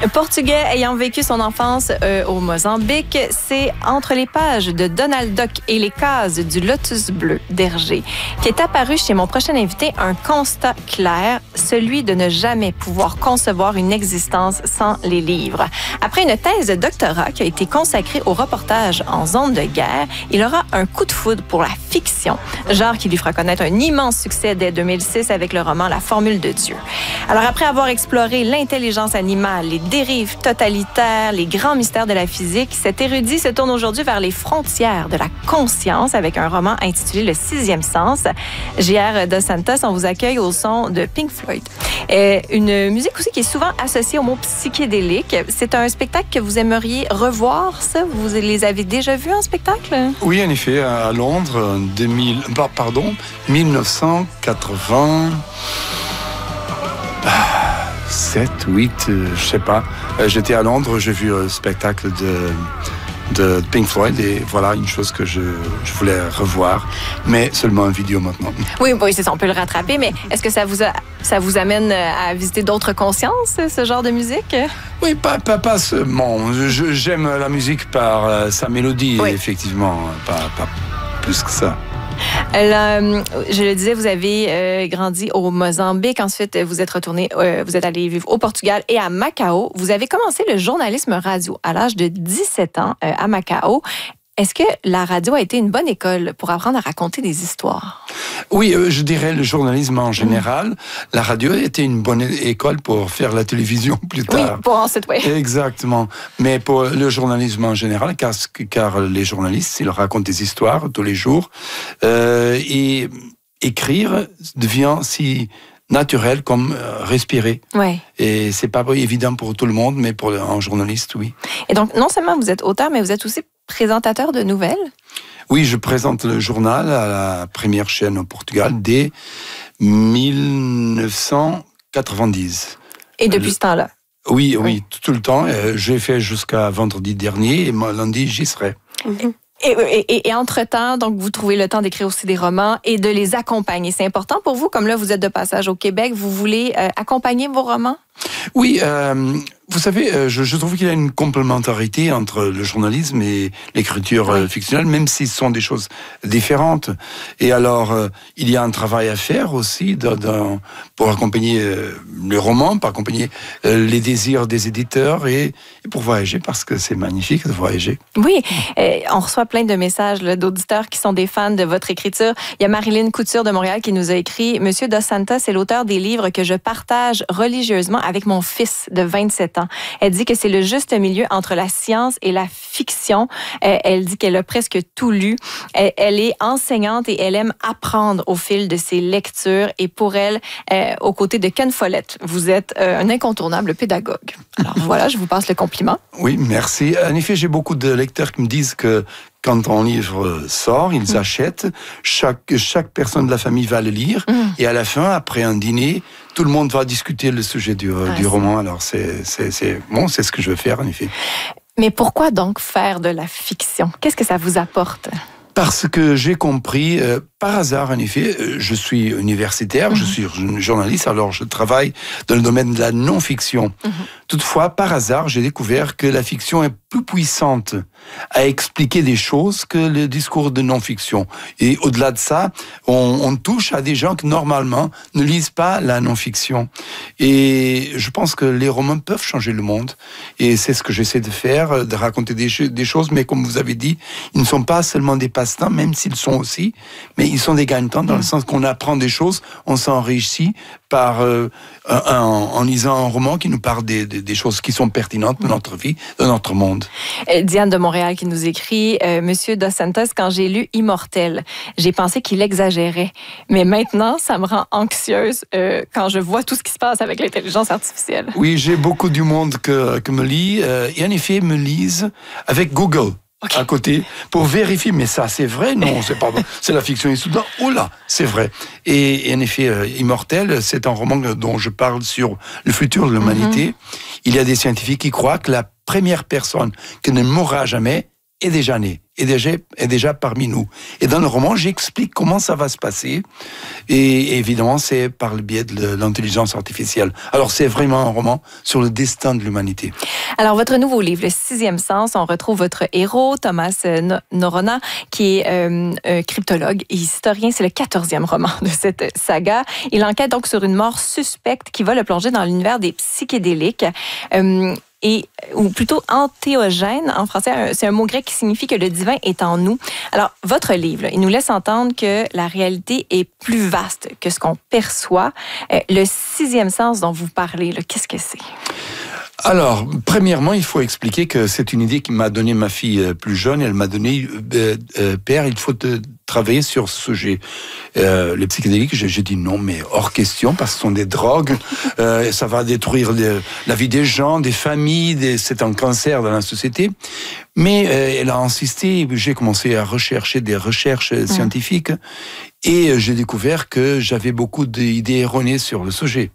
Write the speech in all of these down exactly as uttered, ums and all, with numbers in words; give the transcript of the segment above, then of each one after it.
Portugais ayant vécu son enfance euh, au Mozambique, c'est Entre les pages de Donald Duck et les cases du Lotus bleu d'Hergé qui est apparu chez mon prochain invité un constat clair, celui de ne jamais pouvoir concevoir une existence sans les livres. Après une thèse de doctorat qui a été consacrée au reportage en zone de guerre, il aura un coup de foudre pour la fiction, genre qui lui fera connaître un immense succès dès deux mille six avec le roman La Formule de Dieu. Alors après avoir exploré l'intelligence animale, les dérives totalitaires, les grands mystères de la physique, cet érudit se tourne aujourd'hui vers les frontières de la conscience avec un roman intitulé Le Sixième Sens. J R Dos Santos, on vous accueille au son de Pink Floyd. Et une musique aussi qui est souvent associée au mot psychédélique. C'est un spectacle que vous aimeriez revoir, ça? Vous les avez déjà vus en spectacle? Oui, en effet, à Londres, en deux mille, pardon, mille neuf cent quatre-vingt... sept, huit, euh, je sais pas. Euh, j'étais à Londres, j'ai vu un spectacle de, de Pink Floyd et voilà une chose que je, je voulais revoir, mais seulement en vidéo maintenant. Oui, oui, c'est ça, on peut le rattraper, mais est-ce que ça vous, a, ça vous amène à visiter d'autres consciences, ce genre de musique? Oui, pas, pas, pas seulement. Je, j'aime la musique par euh, sa mélodie, oui. Effectivement, pas, pas plus que ça. Là, je le disais, vous avez euh, grandi au Mozambique. Ensuite, vous êtes retourné, euh, vous êtes allé vivre au Portugal et à Macao. Vous avez commencé le journalisme radio à l'âge de dix-sept ans euh, à Macao. Est-ce que la radio a été une bonne école pour apprendre à raconter des histoires? Oui, euh, je dirais le journalisme en général. Mmh. La radio a été une bonne école pour faire la télévision plus tard. Oui, pour ensuite, oui. Exactement. Mais pour le journalisme en général, car, car les journalistes, ils racontent des histoires tous les jours. Euh, et écrire devient si naturel comme respirer. Ouais. Et c'est pas évident pour tout le monde, mais pour un journaliste, oui. Et donc, non seulement vous êtes auteur, mais vous êtes aussi présentateur de nouvelles? Oui, je présente le journal à la première chaîne au Portugal dès mille neuf cent quatre-vingt-dix. Et depuis le... ce temps-là? Oui, oui, oui, tout le temps. J'ai fait jusqu'à vendredi dernier et lundi, j'y serai. Mm-hmm. Et, et, et entre-temps, donc, vous trouvez le temps d'écrire aussi des romans et de les accompagner. C'est important pour vous, comme là, vous êtes de passage au Québec, vous voulez euh, accompagner vos romans? Oui, euh, vous savez, je, je trouve qu'il y a une complémentarité entre le journalisme et l'écriture oui. fictionnelle, même si ce sont des choses différentes. Et alors, euh, il y a un travail à faire aussi de, de, pour accompagner euh, le roman, pour accompagner euh, les désirs des éditeurs et, et pour voyager, parce que c'est magnifique de voyager. Oui, euh, on reçoit plein de messages là, d'auditeurs qui sont des fans de votre écriture. Il y a Marilyn Couture de Montréal qui nous a écrit « Monsieur Dos Santos est l'auteur des livres que je partage religieusement avec mon fils de vingt-sept ans. Elle dit que c'est le juste milieu entre la science et la fiction. Elle dit qu'elle a presque tout lu. Elle est enseignante et elle aime apprendre au fil de ses lectures. Et pour elle, euh, aux côtés de Ken Follett, vous êtes euh, un incontournable pédagogue. Alors voilà, je vous passe le compliment. Oui, merci. En effet, j'ai beaucoup de lecteurs qui me disent que quand un livre sort, ils mmh. achètent. Chaque, chaque personne de la famille va le lire. Mmh. Et à la fin, après un dîner, tout le monde va discuter le sujet du, ah, du roman. Alors, c'est, c'est, c'est, bon, c'est ce que je veux faire, en effet. Mais pourquoi donc faire de la fiction? Qu'est-ce que ça vous apporte? Parce que j'ai compris, euh, par hasard en effet, euh, je suis universitaire, mmh. je suis journaliste, alors je travaille dans le domaine de la non-fiction. Mmh. Toutefois, par hasard, j'ai découvert que la fiction est plus puissante à expliquer des choses que le discours de non-fiction. Et au-delà de ça, on, on touche à des gens qui normalement ne lisent pas la non-fiction. Et je pense que les romans peuvent changer le monde. Et c'est ce que j'essaie de faire, de raconter des, des choses, mais comme vous avez dit, ils ne sont pas seulement des passe-temps, même s'ils sont aussi, mais ils sont des gagne-temps dans le sens qu'on apprend des choses, on s'enrichit par euh, un, un, en lisant un roman qui nous parle des, des, des choses qui sont pertinentes de notre vie, de notre monde. Euh, Diane de Montréal qui nous écrit euh, Monsieur Dos Santos, quand j'ai lu Immortel, j'ai pensé qu'il exagérait, mais maintenant ça me rend anxieuse euh, quand je vois tout ce qui se passe avec l'intelligence artificielle. Oui, j'ai beaucoup du monde que, que me lit euh, et en effet me lisent avec Google. Okay. À côté, pour vérifier, mais ça c'est vrai? Non, c'est pas vrai. C'est la fiction. Et soudain, oh là, c'est vrai. Et, et en effet, euh, Immortel, c'est un roman dont je parle sur le futur de l'humanité. Mm-hmm. Il y a des scientifiques qui croient que la première personne qui ne mourra jamais est déjà né, est déjà, est déjà parmi nous. Et dans le roman, j'explique comment ça va se passer. Et évidemment, c'est par le biais de l'intelligence artificielle. Alors, c'est vraiment un roman sur le destin de l'humanité. Alors, votre nouveau livre, Le Sixième Sens, on retrouve votre héros, Thomas Norröna, qui est euh, un cryptologue et historien. C'est le quatorzième roman de cette saga. Il enquête donc sur une mort suspecte qui va le plonger dans l'univers des psychédéliques. Euh, Et, ou plutôt antéogène, en français, c'est un mot grec qui signifie que le divin est en nous. Alors, votre livre, il nous laisse entendre que la réalité est plus vaste que ce qu'on perçoit. Le sixième sens dont vous parlez, là, qu'est-ce que c'est? Alors, premièrement, il faut expliquer que c'est une idée qui m'a donné ma fille plus jeune. Elle m'a donné, euh, euh, père, il faut te travailler sur ce sujet. Euh, les psychédéliques, j'ai, j'ai dit non, mais hors question, parce que ce sont des drogues, euh, ça va détruire les, la vie des gens, des familles, des, c'est un cancer dans la société. Mais euh, elle a insisté, j'ai commencé à rechercher des recherches mmh. scientifiques, et j'ai découvert que j'avais beaucoup d'idées erronées sur le sujet.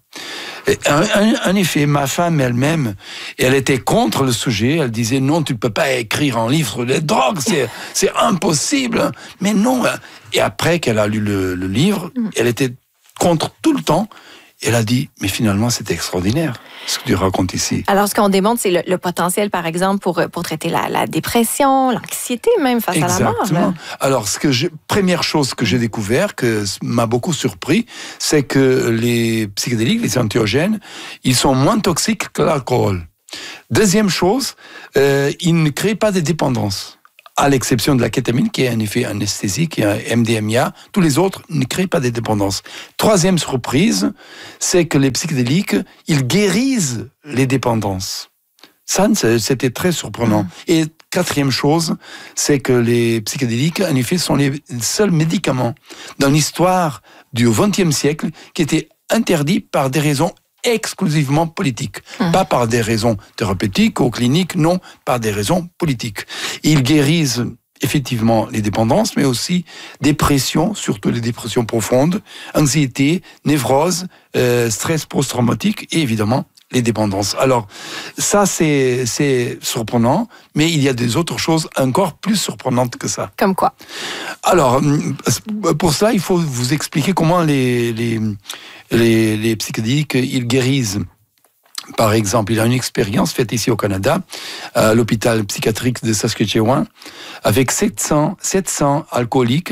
En effet, ma femme elle-même, elle était contre le sujet. Elle disait non, tu ne peux pas écrire un livre sur les drogues, c'est, c'est impossible. Mais non. Et après qu'elle a lu le, le livre, elle était contre tout le temps. Elle a dit, mais finalement, c'est extraordinaire, ce que tu racontes ici. Alors, ce qu'on démontre, c'est le, le potentiel, par exemple, pour, pour traiter la, la dépression, l'anxiété même face Exactement. à la mort. Alors, ce que j'ai, première chose que j'ai découvert, que m'a beaucoup surpris, c'est que les psychédéliques, les antéogènes, ils sont moins toxiques que l'alcool. Deuxième chose, euh, ils ne créent pas de dépendance. À l'exception de la kétamine, qui est un effet anesthésique, et un M D M A, tous les autres ne créent pas de dépendance. Troisième surprise, c'est que les psychédéliques, ils guérissent les dépendances. Ça, c'était très surprenant. Mmh. Et quatrième chose, c'est que les psychédéliques, en effet, sont les seuls médicaments dans l'histoire du vingtième siècle qui étaient interdits par des raisons exclusivement politiques. Mmh. Pas par des raisons thérapeutiques ou cliniques, non, par des raisons politiques. Ils guérissent effectivement les dépendances, mais aussi dépression, surtout les dépressions profondes, anxiété, névrose, euh, stress post-traumatique et évidemment les dépendances. Alors, ça, c'est, c'est surprenant, mais il y a des autres choses encore plus surprenantes que ça. Comme quoi? Alors, pour ça, il faut vous expliquer comment les, les, les, les psychédéliques, ils guérissent. Par exemple, il y a une expérience faite ici au Canada, à l'hôpital psychiatrique de Saskatchewan, avec sept cents, sept cents alcooliques.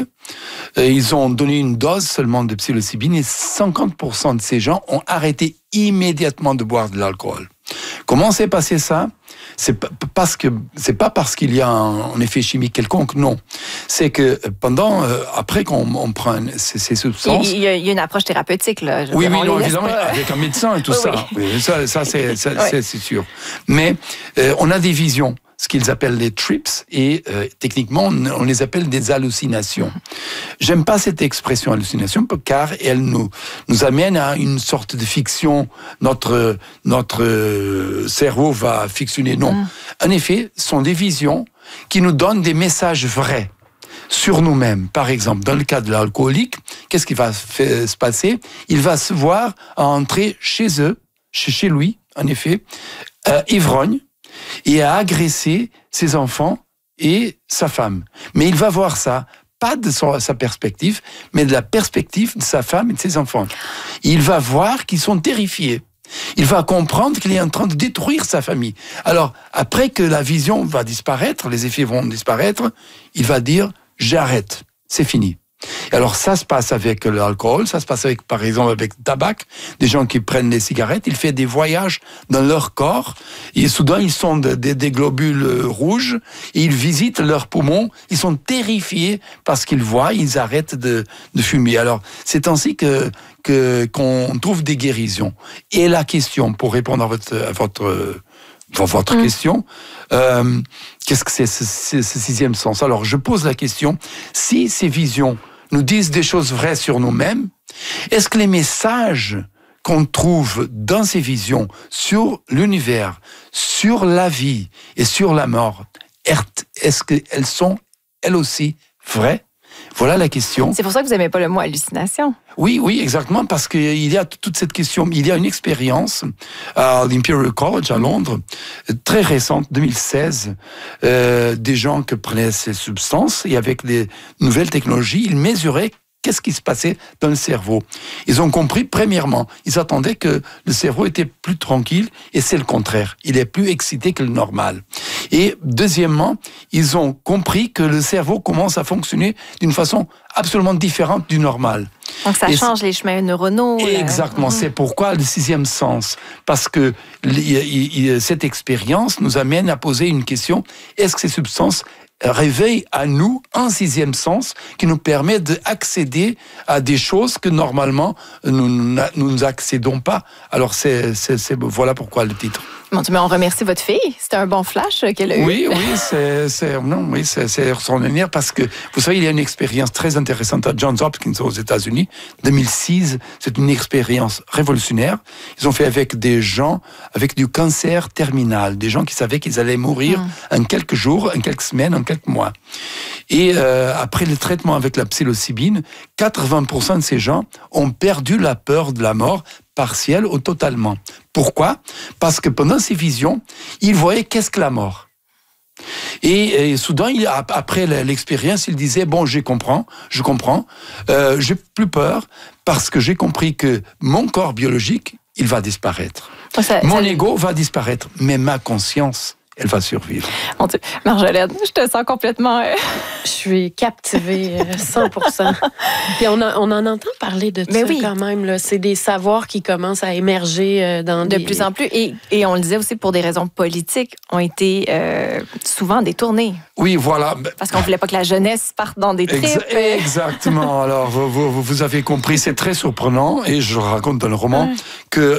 Ils ont donné une dose seulement de psilocybine et cinquante pour cent de ces gens ont arrêté immédiatement de boire de l'alcool. Comment s'est passé ça? C'est pas parce que c'est pas parce qu'il y a un, un effet chimique quelconque, non. C'est que pendant, euh, après qu'on on prend ces, ces substances, il y, a, il y a une approche thérapeutique là. Je oui, dire, oui, non, évidemment, pas... avec un médecin et tout oui, ça. Oui. Oui, ça, ça, c'est, ça oui. c'est, c'est sûr. Mais euh, on a des visions, ce qu'ils appellent les trips, et euh, techniquement, on, on les appelle des hallucinations. Mm-hmm. J'aime pas cette expression hallucination, car elle nous nous amène à une sorte de fiction. Notre notre euh, cerveau va fictionner. Non, mm. En effet, ce sont des visions qui nous donnent des messages vrais sur nous-mêmes. Par exemple, dans le cas de l'alcoolique, qu'est-ce qui va f- se passer? Il va se voir entrer chez eux, chez, chez lui, en effet, euh, ivrogne, et à agresser ses enfants et sa femme. Mais il va voir ça, pas de son, sa perspective, mais de la perspective de sa femme et de ses enfants. Il va voir qu'ils sont terrifiés. Il va comprendre qu'il est en train de détruire sa famille. Alors, après que la vision va disparaître, les effets vont disparaître, il va dire « j'arrête, c'est fini ». Alors ça se passe avec l'alcool, ça se passe avec, par exemple avec le tabac, des gens qui prennent des cigarettes, ils font des voyages dans leur corps et soudain ils sont de, de, des globules rouges et ils visitent leurs poumons, ils sont terrifiés parce qu'ils voient, ils arrêtent de, de fumer. Alors c'est ainsi que, que qu'on trouve des guérisons. Et la question, pour répondre à votre, à votre Pour votre mmh. question, euh, qu'est-ce que c'est ce, ce, ce sixième sens? Alors, je pose la question, si ces visions nous disent des choses vraies sur nous-mêmes, est-ce que les messages qu'on trouve dans ces visions sur l'univers, sur la vie et sur la mort, est-ce qu'elles sont, elles aussi, vraies? Voilà la question. C'est pour ça que vous n'aimez pas le mot hallucination. Oui, oui, exactement, parce qu'il y a toute cette question. Il y a une expérience à l'Imperial College à Londres, très récente, deux mille seize, euh, des gens qui prenaient ces substances et avec les nouvelles technologies, ils mesuraient qu'est-ce qui se passait dans le cerveau. Ils ont compris, premièrement, ils attendaient que le cerveau était plus tranquille, et c'est le contraire. Il est plus excité que le normal. Et deuxièmement, ils ont compris que le cerveau commence à fonctionner d'une façon absolument différente du normal. Donc ça et change les chemins neuronaux. Exactement, là. C'est pourquoi le sixième sens. Parce que cette expérience nous amène à poser une question, est-ce que ces substances réveille à nous un sixième sens qui nous permet d'accéder à des choses que normalement nous nous accédons pas. Alors c'est, c'est, c'est voilà pourquoi le titre. Bon, mais on remercie votre fille. C'était un bon flash qu'elle a eu. Oui, oui, c'est, c'est non, oui, c'est, c'est extraordinaire parce que vous savez, il y a une expérience très intéressante à Johns Hopkins aux États-Unis, deux mille six. C'est une expérience révolutionnaire. Ils ont fait avec des gens avec du cancer terminal, des gens qui savaient qu'ils allaient mourir mmh. en quelques jours, en quelques semaines, en quelques mois. Et euh, après le traitement avec la psilocybine, quatre-vingts pour cent de ces gens ont perdu la peur de la mort partielle ou totalement. Pourquoi ? Parce que pendant ces visions, ils voyaient qu'est-ce que la mort. Et, et soudain, il, après l'expérience, il disait, bon, je comprends, je comprends, euh, j'ai plus peur parce que j'ai compris que mon corps biologique, il va disparaître. Ça, mon ça... ego va disparaître, mais ma conscience, elle va survivre. Mon Dieu. Marjolaine, je te sens complètement... Euh... Je suis captivée cent pour cent. Puis on, a, on en entend parler de Mais ça oui. quand même. Là. C'est des savoirs qui commencent à émerger dans de des... plus en plus. Et, et on le disait aussi pour des raisons politiques, ont été euh, souvent détournés. Oui, voilà. Parce qu'on ne voulait pas que la jeunesse parte dans des tripes. Exa- exactement. Alors, vous, vous, vous avez compris, c'est très surprenant. Et je raconte dans le roman ouais. que